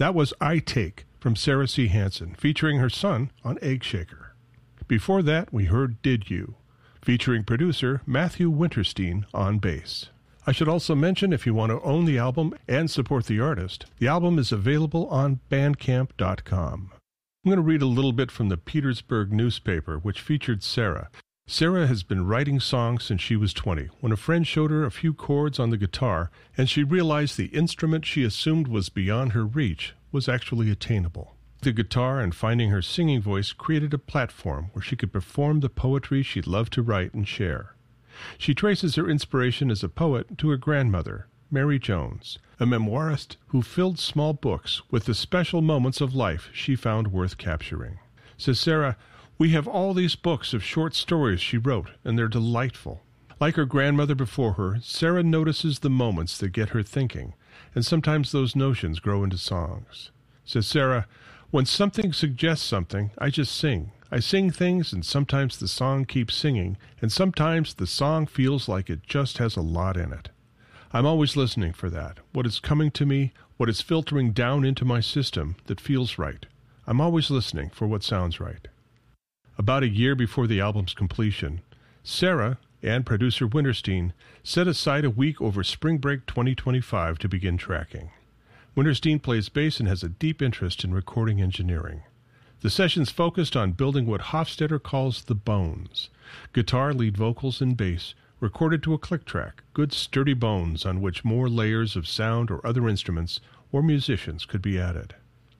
That was I Take from Sarah C. Hansen, featuring her son on Egg Shaker. Before that, we heard Did You, featuring producer Matthew Winterstein on bass. I should also mention, if you want to own the album and support the artist, the album is available on Bandcamp.com. I'm going to read a little bit from the Petersburg newspaper, which featured Sarah. Sarah has been writing songs since she was 20, when a friend showed her a few chords on the guitar, and she realized the instrument she assumed was beyond her reach was actually attainable. The guitar and finding her singing voice created a platform where she could perform the poetry she loved to write and share. She traces her inspiration as a poet to her grandmother, Mary Jones, a memoirist who filled small books with the special moments of life she found worth capturing. Says Sarah, "We have all these books of short stories she wrote, and they're delightful." Like her grandmother before her, Sarah notices the moments that get her thinking, and sometimes those notions grow into songs. Says Sarah, "When something suggests something, I just sing. I sing things, and sometimes the song keeps singing, and sometimes the song feels like it just has a lot in it. I'm always listening for that, what is coming to me, what is filtering down into my system that feels right. I'm always listening for what sounds right." About a year before the album's completion, Sarah and producer Winterstein set aside a week over spring break 2025 to begin tracking. Winterstein plays bass and has a deep interest in recording engineering. The sessions focused on building what Hofstetter calls the bones: guitar, lead vocals, and bass, recorded to a click track, good sturdy bones on which more layers of sound or other instruments or musicians could be added.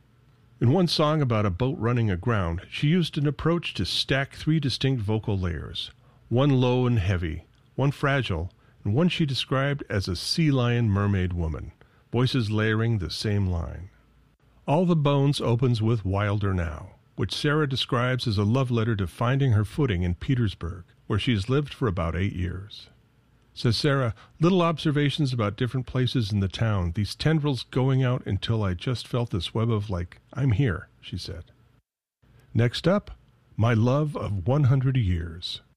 In one song about a boat running aground, she used an approach to stack 3 distinct vocal layers, one low and heavy, one fragile, and one she described as a sea lion mermaid woman, voices layering the same line. All the Bones opens with Wilder Now, which Sarah describes as a love letter to finding her footing in Petersburg, where she has lived for about 8 years. Says Sarah, "Little observations about different places in the town, these tendrils going out until I just felt this web of like, I'm here," she said. Next up, My Love of 100 Years.